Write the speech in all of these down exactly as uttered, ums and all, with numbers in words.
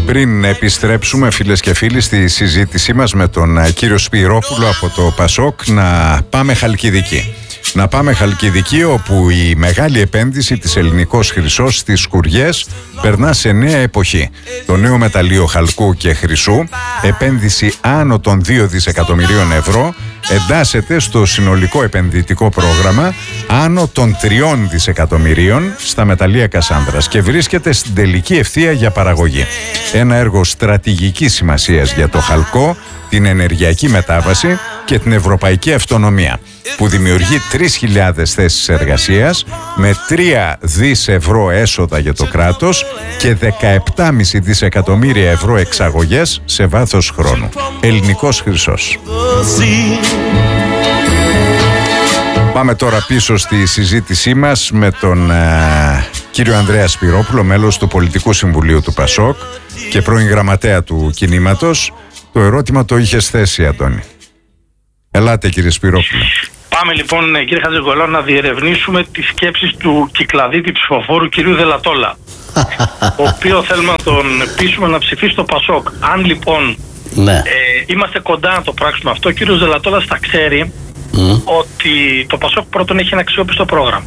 Πριν επιστρέψουμε, φίλες και φίλοι, στη συζήτησή μας με τον κύριο Σπυρόπουλο από το Πασόκ, να πάμε Χαλκιδική. Να πάμε Χαλκιδική, όπου η μεγάλη επένδυση της Ελληνικός Χρυσός στις Σκουριές περνά σε νέα εποχή. Το νέο μεταλλείο χαλκού και χρυσού, επένδυση άνω των δύο δισεκατομμυρίων ευρώ, εντάσσεται στο συνολικό επενδυτικό πρόγραμμα άνω των τριών δισεκατομμυρίων στα μεταλλεία Κασάνδρας και βρίσκεται στην τελική ευθεία για παραγωγή. Ένα έργο στρατηγικής σημασίας για το χαλκό, την ενεργειακή μετάβαση και την ευρωπαϊκή αυτονομία, που δημιουργεί τρεις χιλιάδες θέσεις εργασίας με τρία δις ευρώ έσοδα για το κράτος και δεκαεπτά κόμμα πέντε δισεκατομμύρια ευρώ εξαγωγές σε βάθος χρόνου. Ελληνικός Χρυσός. Πάμε τώρα πίσω στη συζήτησή μας με τον ε, κύριο Ανδρέα Σπυρόπουλο, μέλος του Πολιτικού Συμβουλίου του Πασόκ και πρώην γραμματέα του κινήματος. Το ερώτημα το είχες θέσει, Αντώνη. Ελάτε, κύριε Σπυρόπουλο. Πάμε λοιπόν, κύριε Χατζηγκολό, να διερευνήσουμε τις σκέψεις του κυκλαδίτη ψηφοφόρου κυρίου Δελατόλα, ο οποίο θέλουμε να τον πείσουμε να ψηφίσει το Πασόκ. Αν λοιπόν ναι. ε, είμαστε κοντά να το πράξουμε αυτό, ο κύριος Δελατόλας θα ξέρει mm. ότι το Πασόκ πρώτον έχει ένα αξιόπιστο πρόγραμμα.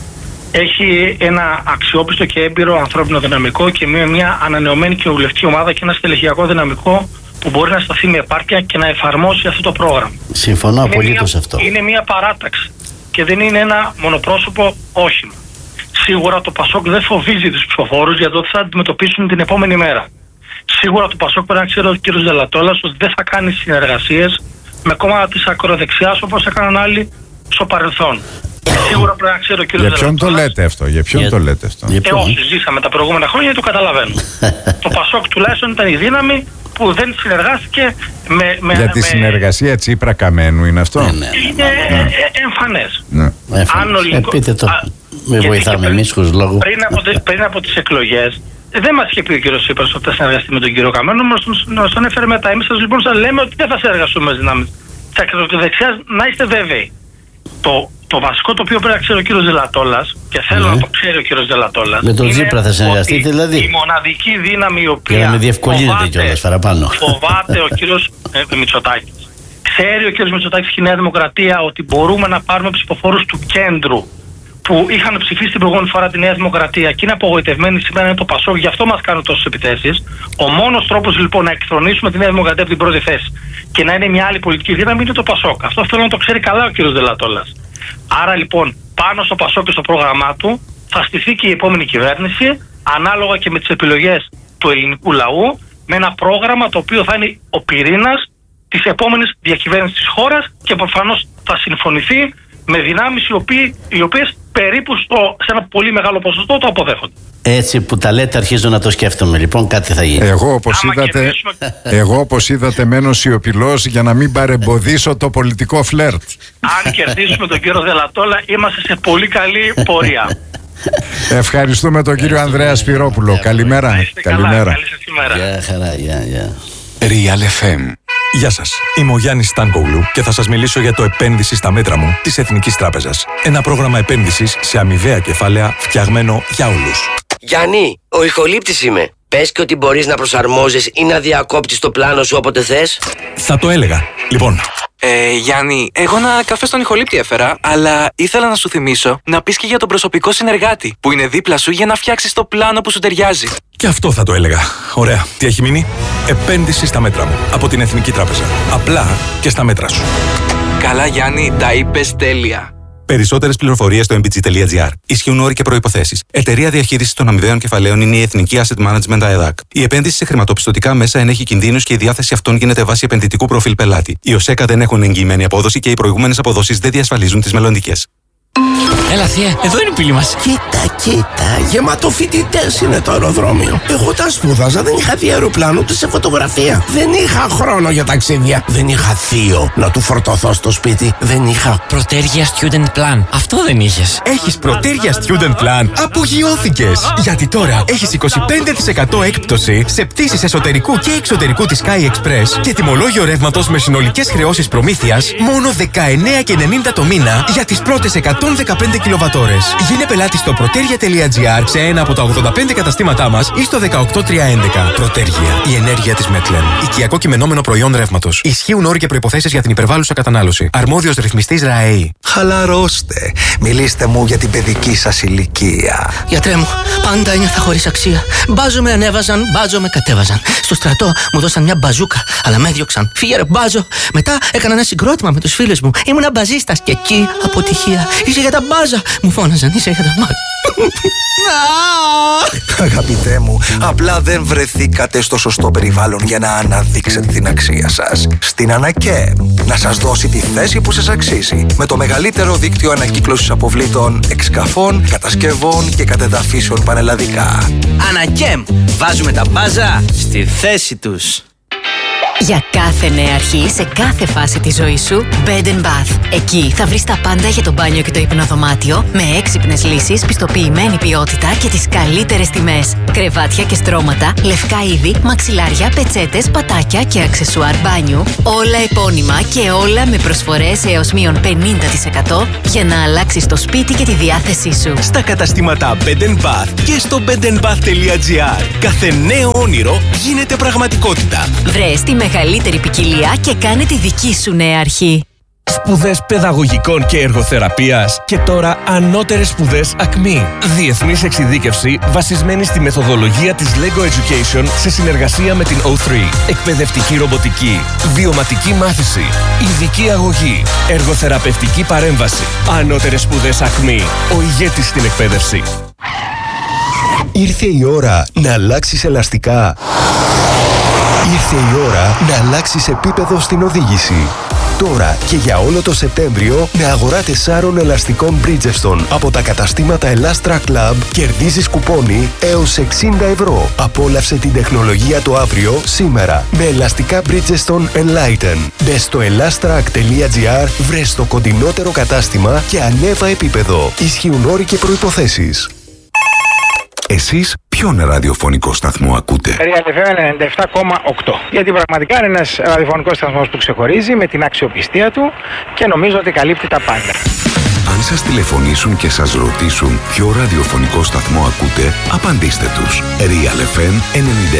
Έχει ένα αξιόπιστο και έμπειρο ανθρώπινο δυναμικό και μια, μια ανανεωμένη κοινοβουλευτική ομάδα και ένα στελεχειακό δυναμικό που μπορεί να σταθεί με επάρκεια και να εφαρμόσει αυτό το πρόγραμμα. Συμφωνώ απολύτως σε αυτό. Είναι μια παράταξη και δεν είναι ένα μονοπρόσωπο όχημα. Σίγουρα το Πασόκ δεν φοβίζει τους ψηφοφόρους για το ότι θα αντιμετωπίσουν την επόμενη μέρα. Σίγουρα το Πασόκ πρέπει να ξέρει ο κ. Δελατόλας ότι δεν θα κάνει συνεργασίες με κόμματα της ακροδεξιάς όπως έκαναν άλλοι στο παρελθόν. Σίγουρα πρέπει να ξέρει ο κ. Για ποιον το λέτε αυτό, για ποιον για... το λέτε αυτό. Ε, όσοι ζήσαμε τα προηγούμενα χρόνια το καταλαβαίνουν. Το Πασόκ τουλάχιστον ήταν η δύναμη που δεν συνεργάστηκε με... με για τη με... συνεργασία Τσίπρα Καμένου είναι αυτό. Ναι, ναι, είναι ναι. εμφανές. Ναι. Αν ο Λυκο... Πείτε το, α, με βοηθάμε εμείς χωρίς λόγο. Πριν από, πριν από τις εκλογές δεν μας είχε πει ο κύριος Τσίπρας ότι θα συνεργαστεί με τον κύριο Καμένο, μας τον έφερε μετά. Εμείς σας λοιπόν σας λέμε ότι δεν θα συνεργαστούμε με δυνάμεις της ακροδεξιάς, να είστε βέβαιοι. Το, το βασικό το οποίο πρέπει να ξέρει ο κύριος Δελατόλας, και θέλω mm. να το ξέρει ο κύριος Δελατόλας, με τον Τσίπρα θα συνεργαστείτε δηλαδή. Η μοναδική δύναμη η οποία για να με διευκολύνετε κιόλας παραπάνω. Φοβάται ο κύριος ε, Μητσοτάκης. Ξέρει ο κύριος Μητσοτάκης και η Νέα Δημοκρατία ότι μπορούμε να πάρουμε ψηφοφόρους του κέντρου που είχαν ψηφίσει την προηγούμενη φορά τη Νέα Δημοκρατία και είναι απογοητευμένοι σήμερα είναι το Πασόκ, γι' αυτό μας κάνουν τόσες επιθέσεις. Ο μόνος τρόπος λοιπόν να εκθρονήσουμε τη Νέα Δημοκρατία από την πρώτη θέση και να είναι μια άλλη πολιτική δύναμη είναι το Πασόκ. Αυτό θέλω να το ξέρει καλά ο κύριος Δελατόλας. Άρα λοιπόν πάνω στο Πασόκ και στο πρόγραμμά του θα στηθεί και η επόμενη κυβέρνηση ανάλογα και με τις επιλογές του ελληνικού λαού, με ένα πρόγραμμα το οποίο θα είναι ο πυρήνας της επόμενης διακυβέρνησης της χώρας και προφανώς θα συμφωνηθεί με δυνάμεις οι, οποίοι, οι οποίες περίπου στο, σε ένα πολύ μεγάλο ποσοστό το αποδέχονται. Έτσι που τα λέτε αρχίζω να το σκέφτομαι, λοιπόν κάτι θα γίνει. Εγώ όπως είδατε, κερδίσουμε... εγώ όπως είδατε μένω σιωπηλός για να μην παρεμποδίσω το πολιτικό φλερτ. Αν κερδίσουμε τον κύριο Δελατόλα είμαστε σε πολύ καλή πορεία. Ευχαριστούμε τον κύριο Ανδρέα Σπυρόπουλο. Καλημέρα. Καλημέρα. Καλή σας ημέρα. Γεια χαρά, γεια, γεια. Real εφ εμ. Γεια σας, είμαι ο Γιάννης Στάνκογλου και θα σας μιλήσω για το επένδυση στα μέτρα μου της Εθνικής Τράπεζας. Ένα πρόγραμμα επένδυσης σε αμοιβαία κεφάλαια φτιαγμένο για όλους. Γιάννη, ο ηχολήπτης είμαι. Πες και ότι μπορείς να προσαρμόζεις ή να διακόπτεις το πλάνο σου όποτε θες. Θα το έλεγα. Λοιπόν... Ε, Γιάννη, εγώ ένα καφέ στον ηχολήπτη έφερα, αλλά ήθελα να σου θυμίσω να πεις και για τον προσωπικό συνεργάτη που είναι δίπλα σου για να φτιάξεις το πλάνο που σου ταιριάζει. Και αυτό θα το έλεγα. Ωραία. Τι έχει μείνει? Επένδυση στα μέτρα μου από την Εθνική Τράπεζα. Απλά και στα μέτρα σου. Καλά, Γιάννη, τα είπες τέλεια. Περισσότερες πληροφορίες στο εμ πι τζι τελεία τζι άρ. Ισχύουν όροι και προϋποθέσεις. Εταιρεία διαχείρισης των αμοιβαίων κεφαλαίων είναι η Εθνική Asset Management ΑΕΔΑΚ. Η επένδυση σε χρηματοπιστωτικά μέσα ενέχει κινδύνους και η διάθεση αυτών γίνεται βάσει επενδυτικού προφίλ πελάτη. Οι ΟΣΕΚΑ δεν έχουν εγγυημένη απόδοση και οι προηγούμενες αποδόσεις δεν διασφαλίζουν τις μελλοντικές. Έλα θεία, εδώ είναι η πύλη μας. Κοίτα, κοίτα, γεμάτο φοιτητές είναι το αεροδρόμιο. Εγώ τα σπούδαζα, δεν είχα δει αεροπλάνο ούτε σε φωτογραφία. Δεν είχα χρόνο για ταξίδια. Δεν είχα θείο να του φορτωθώ στο σπίτι. Δεν είχα Πρωτέργεια Student Plan. Αυτό δεν είχες. Έχεις Πρωτέργεια Student Plan. Απογειώθηκες. Γιατί τώρα έχεις είκοσι πέντε τοις εκατό έκπτωση σε πτήσεις εσωτερικού και εξωτερικού της Sky Express και τιμολόγιο ρεύματος με συνολικές χρεώσεις προμήθειας μόνο δεκαεννέα και ενενήντα το μήνα για τις πρώτες εκατό εκατόν δεκαπέντε κιλοβατόρες. Γίνε πελάτη στο protergia τελεία gr σε ένα από τα ογδόντα πέντε καταστήματά μας ή στο δεκαοκτώ τριακόσια έντεκα. Protergia, η ενέργεια της Μέτλεν. Οικιακό κειμενόμενο προϊόν ρεύματος. Ισχύουν όροι και προϋποθέσεις για την υπερβάλλουσα κατανάλωση. Αρμόδιος ρυθμιστής ΡΑΕΗ. Χαλαρώστε. Μιλήστε μου για την παιδική σας ηλικία. Γιατρέ μου, πάντα ένιωθα χωρίς αξία. Μπάζο με ανέβαζαν, μπάζο με κατέβαζαν. Στο στρατό μου δώσαν μια μπαζούκα, αλλά με έδιωξαν. Φύγε ρε μπάζο. Μετά έκανα ένα συγκρότημα με τους φίλους μου. Ήμουνα μπαζίστας και εκεί αποτυχία. Είσαι για τα μπάζα. Μου φώναζαν, είσαι για τα μπάζα. Αγαπητέ μου, απλά δεν βρεθήκατε στο σωστό περιβάλλον για να αναδείξετε την αξία σας. Στην Ανακέμ, να σας δώσει τη θέση που σας αξίζει. Με το μεγαλύτερο δίκτυο ανακύκλωσης αποβλήτων, εξκαφών, κατασκευών και κατεδαφίσεων πανελλαδικά. Ανακέμ, βάζουμε τα μπάζα στη θέση τους. Για κάθε νέα αρχή, σε κάθε φάση της ζωής σου, Bed and Bath. Εκεί θα βρεις τα πάντα για το μπάνιο και το υπνοδωμάτιο, με έξυπνες λύσεις, πιστοποιημένη ποιότητα και τις καλύτερες τιμές. Κρεβάτια και στρώματα, λευκά είδη, μαξιλάρια, πετσέτες, πατάκια και αξεσουάρ μπάνιου. Όλα επώνυμα και όλα με προσφορές έως μείον πενήντα τοις εκατό για να αλλάξεις το σπίτι και τη διάθεσή σου. Στα καταστήματα Bed and Bath και στο bed and bath τελεία gr. Κάθε νέο όνειρο γίνεται πραγματικότητα. Βρες τη μεγαλύτερη ποικιλία και κάνε τη δική σου νέα αρχή. Σπουδές παιδαγωγικών και εργοθεραπείας και τώρα ανώτερες σπουδές ΑΚΜΗ. Διεθνής εξειδίκευση βασισμένη στη μεθοδολογία της Lego Education σε συνεργασία με την ο θρι. Εκπαιδευτική ρομποτική, βιωματική μάθηση, ειδική αγωγή, εργοθεραπευτική παρέμβαση. Ανώτερες σπουδές ΑΚΜΗ. Ο ηγέτης στην εκπαίδευση. Ήρθε η ώρα να αλλάξεις ελαστικά. Ήρθε η ώρα να αλλάξεις επίπεδο στην οδήγηση. Τώρα και για όλο το Σεπτέμβριο, με αγορά τεσσάρων ελαστικών Bridgestone από τα καταστήματα Elastra Club κερδίζεις κουπόνι έως εξήντα ευρώ. Απόλαυσε την τεχνολογία το αύριο, σήμερα, με ελαστικά Bridgestone Enlighten. Μπες στο elastra τελεία gr, βρες το κοντινότερο κατάστημα και ανέβα επίπεδο. Ισχύουν όροι και προϋποθέσεις. Εσείς ποιον ραδιοφωνικό σταθμό ακούτε? Real εφ εμ ενενήντα επτά κόμμα οκτώ. Γιατί πραγματικά είναι ένας ραδιοφωνικός σταθμός που ξεχωρίζει με την αξιοπιστία του και νομίζω ότι καλύπτει τα πάντα. Αν σας τηλεφωνήσουν και σας ρωτήσουν ποιο ραδιοφωνικό σταθμό ακούτε, απαντήστε τους. Real εφ εμ ενενήντα